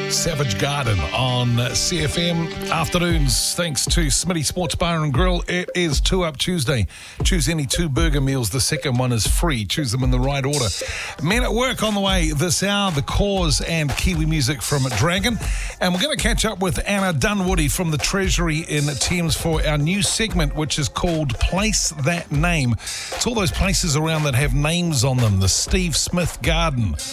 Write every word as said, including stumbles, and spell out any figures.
Savage Garden on C F M afternoons. Thanks to Smitty Sports Bar and Grill. It is Two Up Tuesday. Choose any two burger meals. The second one is free. Choose them in the right order. Men at Work on the way this hour. The Cause and Kiwi music from Dragon. And we're going to catch up with Anna Dunwoody from the Treasury in Thames for our new segment, which is called Place That Name. It's all those places around that have names on them. The Steve Smith Garden,